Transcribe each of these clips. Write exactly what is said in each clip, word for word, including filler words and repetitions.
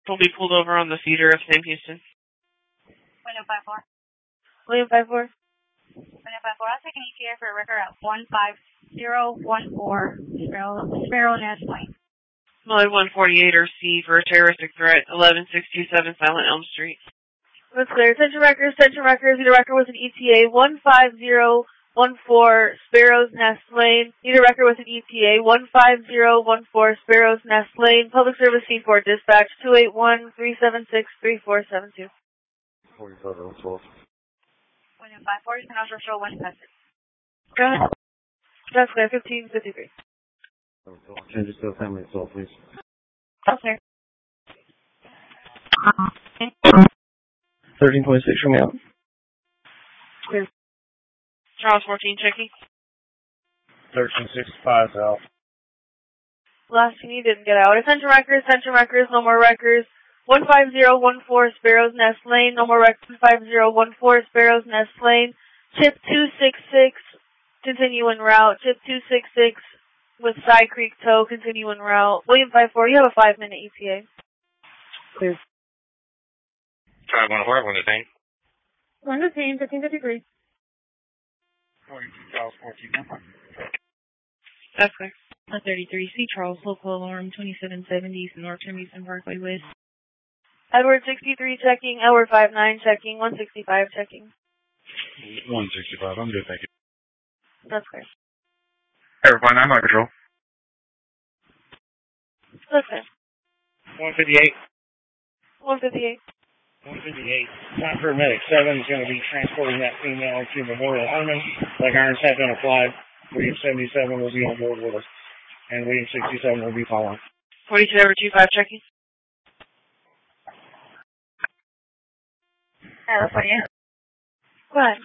will be pulled over on the feeder of Sam Houston. William five four. William five four. William five four. I'll take an E T A for a record at one five zero one four Sparrow, Sparrow Nest Lane. Mode one forty-eight or C for a terroristic threat, eleven six two seven Silent Elm Street. That's clear. Attention records, attention records. Need a record with an E T A one five zero one four Sparrow's Nest Lane. Need a record with an E T A one five zero one four Sparrow's Nest Lane. Public Service C four dispatch two eight one three seven six three four seven two. forty-five oh twelve. William five four, you can also show one message. Go ahead. That's clear. fifteen fifty-three. Change it to a family assault, please. Okay. thirteen point six from out. Clear. Charles fourteen checking. thirteen sixty-five out. Last thing you didn't get out. Attention records, attention records, no more records. one five zero one four Sparrow's Nest Lane, no more records. one five zero one four Sparrow's Nest Lane. Chip two six six, continue en route. Chip two six six with Side Creek Tow, continue en route. William five four, you have a five minute E T A. Clear. Try one four, one to ten. one to ten, fifteen fifty-three. Charles fourteen. That's clear. one thirty-three C, Charles, local alarm, twenty-seven seventy, North Eastern Parkway West. Edward sixty-three checking, Edward five nine checking, one sixty-five checking. one sixty-five, I'm good, thank you. That's clear. Edward five nine, my control. That's clear. one fifty-eight. one fifty-eight. one fifty-eight. Not paramedic seven is going to be transporting that female to Memorial Hermann. Like irons have been applied. William seventy-seven will be on board with us. And William sixty-seven will be following. forty-two over two five checking. California. Go ahead.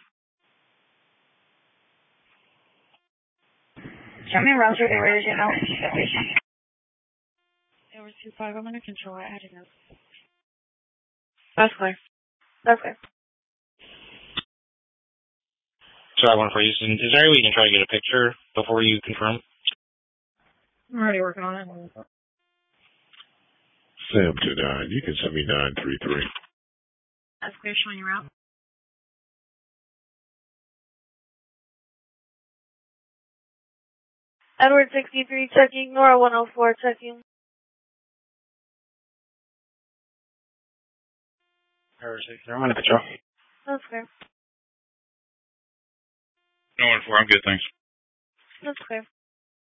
Show me around through the original. Over two five, I'm under control. I added notes. That's clear. That's clear. Try one for Houston. Is there any way you can try to get a picture before you confirm? I'm already working on it. Sam two nine, you can send me nine three three. That's clear, showing you out. Edward sixty-three checking, Nora one oh four checking. I'm on the patrol. That's clear. No one four, I'm good, thanks. That's clear.